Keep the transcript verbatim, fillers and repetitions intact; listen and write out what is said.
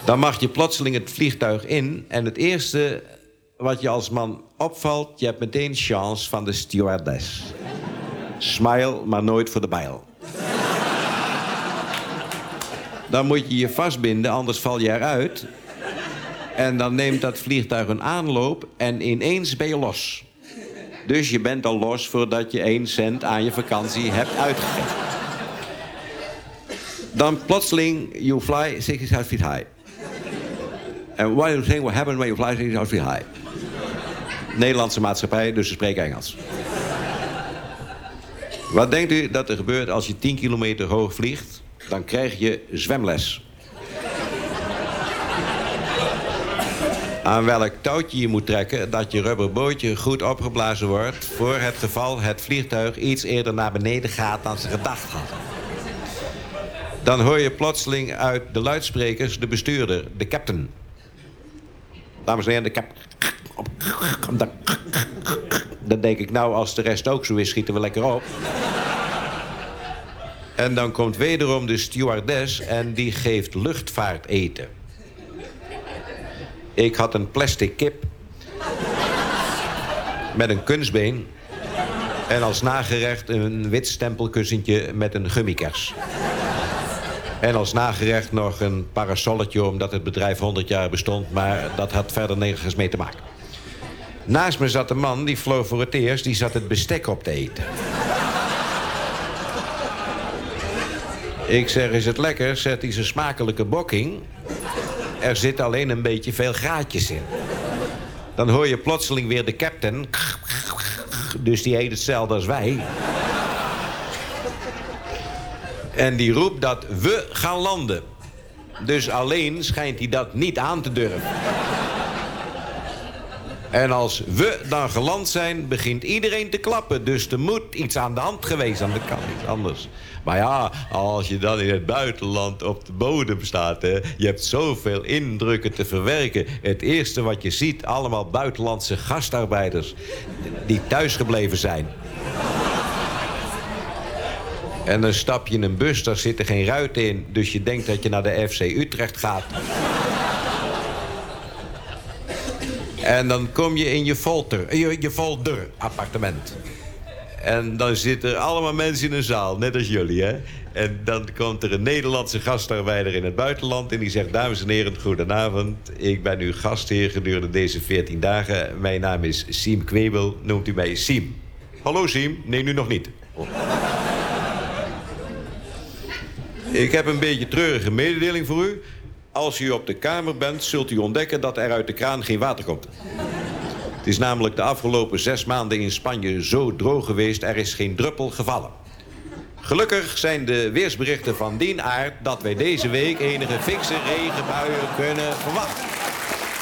Dan mag je plotseling het vliegtuig in... en het eerste wat je als man opvalt... je hebt meteen chance van de stewardess. Smile, maar nooit voor de bijl. Dan moet je je vastbinden, anders val je eruit. En dan neemt dat vliegtuig een aanloop en ineens ben je los. Dus je bent al los voordat je één cent aan je vakantie hebt uitgegeven. Dan plotseling, you fly sixty-five feet high. And what you think will happen when you fly sixty-five feet high? Nederlandse maatschappij, dus ze spreken Engels. Wat denkt u dat er gebeurt als je tien kilometer hoog vliegt? Dan krijg je zwemles. Aan welk touwtje je moet trekken dat je rubberbootje goed opgeblazen wordt... voor het geval het vliegtuig iets eerder naar beneden gaat dan ze gedacht hadden. Dan hoor je plotseling uit de luidsprekers de bestuurder, de captain. Dames en heren, de captain. Dan denk ik, nou, als de rest ook zo is, schieten we lekker op. En dan komt wederom de stewardess en die geeft luchtvaarteten. Ik had een plastic kip met een kunstbeen en als nagerecht een wit stempelkussentje met een gummikers. En als nagerecht nog een parasolletje omdat het bedrijf honderd jaar bestond, maar dat had verder nergens mee te maken. Naast me zat een man, die vloog voor het eerst, die zat het bestek op te eten. Ik zeg, is het lekker? Zet hij zijn smakelijke bokking. Er zit alleen een beetje veel gaatjes in. Dan hoor je plotseling weer de captain. Dus die eet hetzelfde als wij. En die roept dat we gaan landen. Dus alleen schijnt hij dat niet aan te durven. En als we dan geland zijn, begint iedereen te klappen. Dus er moet iets aan de hand geweest zijn. Dat kan niet anders. Maar ja, als je dan in het buitenland op de bodem staat... Hè, je hebt zoveel indrukken te verwerken. Het eerste wat je ziet, allemaal buitenlandse gastarbeiders... die thuisgebleven zijn. En dan stap je in een bus, daar zitten geen ruiten in... dus je denkt dat je naar de F C Utrecht gaat... En dan kom je in je folder, je, je folder appartement. En dan zitten er allemaal mensen in een zaal, net als jullie, hè. En dan komt er een Nederlandse gastarbeider in het buitenland... en die zegt, dames en heren, goedenavond. Ik ben uw gastheer gedurende deze veertien dagen. Mijn naam is Siem Kwebel, noemt u mij Siem. Hallo Siem, nee, nu nog niet. Oh. Ik heb een beetje treurige mededeling voor u... Als u op de kamer bent, zult u ontdekken dat er uit de kraan geen water komt. Het is namelijk de afgelopen zes maanden in Spanje zo droog geweest... er is geen druppel gevallen. Gelukkig zijn de weersberichten van dien aard... dat wij deze week enige fikse regenbuien kunnen verwachten.